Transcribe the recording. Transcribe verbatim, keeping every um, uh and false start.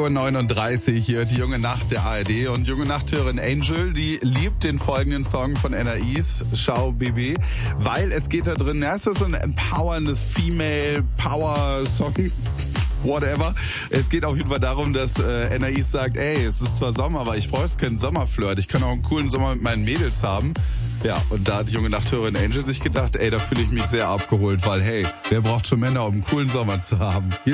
Uhr neununddreißig, hier die junge Nacht der A R D und junge Nachthörerin Angel, die liebt den folgenden Song von N R Is, Schau B B, weil es geht da drin, ja, es ist so ein empowernde Female Power Song, whatever. Es geht auf jeden Fall darum, dass äh, N R Is sagt, ey, es ist zwar Sommer, aber ich brauche jetzt keinen Sommerflirt, ich kann auch einen coolen Sommer mit meinen Mädels haben. Ja, und da hat die junge Nachthörerin Angel sich gedacht, ey, da fühle ich mich sehr abgeholt, weil hey, wer braucht schon Männer, um einen coolen Sommer zu haben? Hier